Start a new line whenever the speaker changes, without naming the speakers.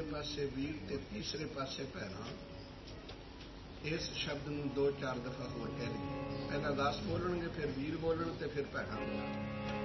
पासे वीर ते तीसरे पासे भैणा। इस शब्द नूं 2-4 दफा होर कह लईए। पहला दास बोलणगे, फिर वीर बोलण ते फिर भैणा बोलण।